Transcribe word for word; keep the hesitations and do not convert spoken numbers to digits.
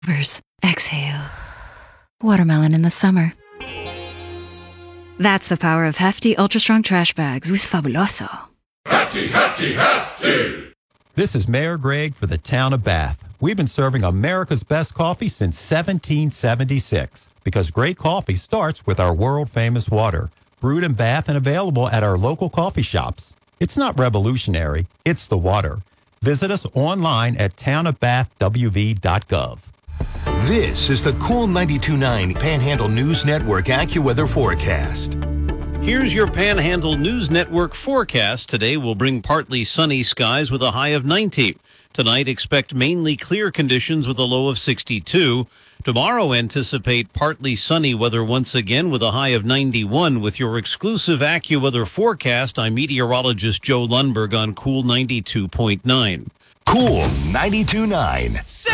Verse, exhale. Watermelon in the summer. That's the power of hefty, ultra-strong trash bags with Fabuloso. Hefty, hefty, hefty! This is Mayor Greg for the town of Bath. We've been serving America's best coffee since seventeen seventy-six because great coffee starts with our world-famous water, brewed in Bath and available at our local coffee shops. It's not revolutionary, it's the water. Visit us online at town of bath w v dot gov. This is the Cool ninety-two point nine Panhandle News Network AccuWeather forecast. Here's your Panhandle News Network forecast. Today will bring partly sunny skies with a high of ninety. Tonight, expect mainly clear conditions with a low of sixty-two. Tomorrow, anticipate partly sunny weather once again with a high of ninety-one. With your exclusive AccuWeather forecast, I'm meteorologist Joe Lundberg on Cool ninety-two point nine. Cool ninety-two point nine.